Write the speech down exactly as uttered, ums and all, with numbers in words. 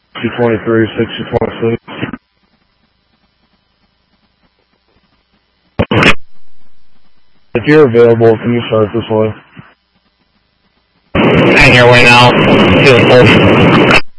sixty twenty-three, sixty twenty-six. If you're available, can you start this way? Hang your way now. Feeling full.